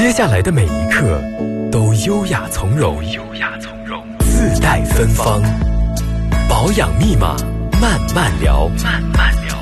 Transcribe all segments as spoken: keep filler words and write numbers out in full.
接下来的每一刻都优雅从容，优雅从容，自带芬芳。保养密码，慢慢聊，慢慢聊。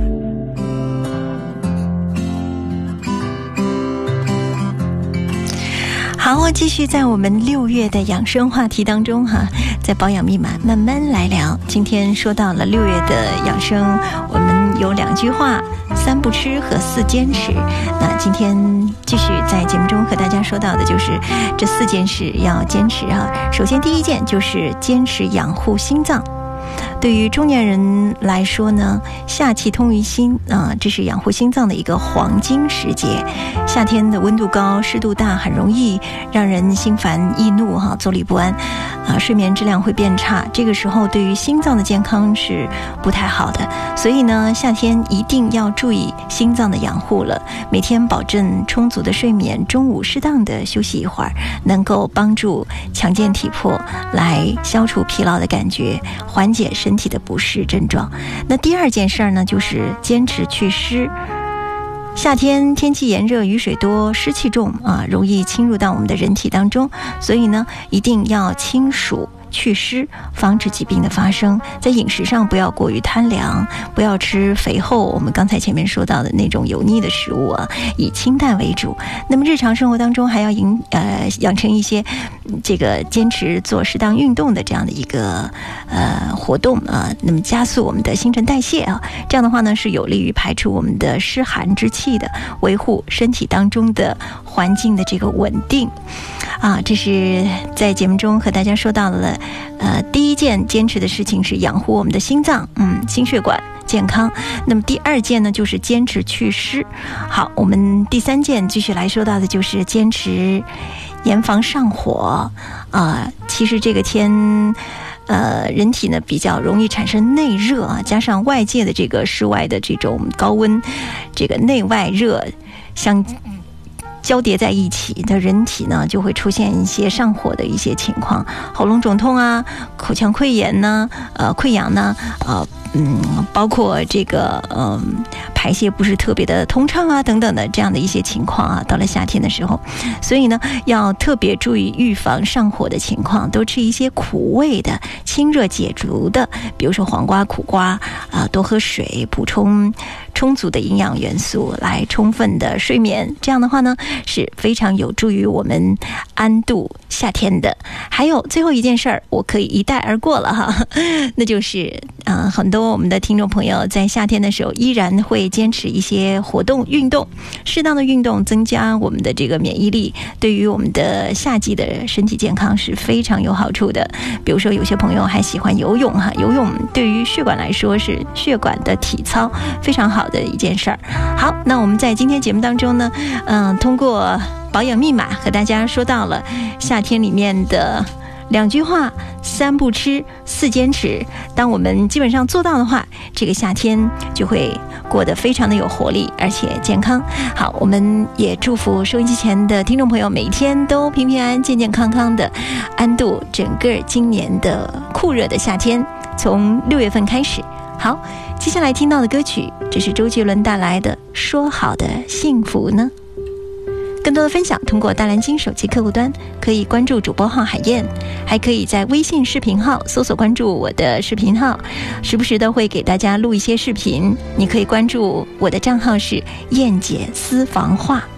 好，继续在我们六月的养生话题当中哈，在保养密码慢慢来聊。今天说到了六月的养生，我们有两句话：三不吃和四坚持。那今天继续在节目中和大家说到的就是这四件事要坚持啊。首先第一件就是坚持养护心脏。对于中年人来说呢，夏气通于心啊，这是养护心脏的一个黄金时节。夏天的温度高，湿度大，很容易让人心烦易怒哈，坐立不安啊，睡眠质量会变差。这个时候对于心脏的健康是不太好的，所以呢，夏天一定要注意心脏的养护了。每天保证充足的睡眠，中午适当的休息一会儿，能够帮助强健体魄，来消除疲劳的感觉，缓解身体的不适症状。那第二件事呢，就是坚持祛湿。夏天天气炎热，雨水多，湿气重啊，容易侵入到我们的人体当中，所以呢，一定要清暑祛湿，防止疾病的发生。在饮食上不要过于贪凉，不要吃肥厚，我们刚才前面说到的那种油腻的食物啊，以清淡为主。那么日常生活当中还要营呃养成一些这个坚持做适当运动的这样的一个呃活动啊，那么加速我们的新陈代谢啊，这样的话呢是有利于排除我们的湿寒之气的，维护身体当中的环境的这个稳定啊。这是在节目中和大家说到了。呃，第一件坚持的事情是养护我们的心脏，嗯，心血管健康。那么第二件呢，就是坚持祛湿。好，我们第三件继续来说到的就是坚持严防上火啊、呃。其实这个天。呃，人体呢比较容易产生内热啊，加上外界的这个室外的这种高温，这个内外热相交叠在一起的人体呢，就会出现一些上火的一些情况，喉咙肿痛啊，口腔溃炎呢，呃，溃疡呢，呃，嗯，包括这个嗯、呃，排泄不是特别的通畅啊，等等的这样的一些情况啊，到了夏天的时候，所以呢，要特别注意预防上火的情况，多吃一些苦味的、清热解毒的，比如说黄瓜、苦瓜啊、呃，多喝水，补充充足的营养元素，来充分的睡眠，这样的话呢。是非常有助于我们安度夏天的。还有最后一件事儿，我可以一带而过了哈，那就是呃，很多我们的听众朋友在夏天的时候依然会坚持一些活动运动，适当的运动增加我们的这个免疫力，对于我们的夏季的身体健康是非常有好处的。比如说有些朋友还喜欢游泳哈，游泳对于血管来说是血管的体操，非常好的一件事儿。好，那我们在今天节目当中呢，嗯、呃，通过过保养密码和大家说到了夏天里面的两句话：三不吃，四坚持。当我们基本上做到的话，这个夏天就会过得非常的有活力，而且健康。好，我们也祝福收音机前的听众朋友每天都平平安安、健健康康的安度整个今年的酷热的夏天，从六月份开始。好，接下来听到的歌曲，这是周杰伦带来的《说好的幸福呢》。更多的分享通过大蓝鲸手机客户端，可以关注主播号海燕，还可以在微信视频号搜索关注我的视频号，时不时的会给大家录一些视频，你可以关注我的账号是燕姐私房话。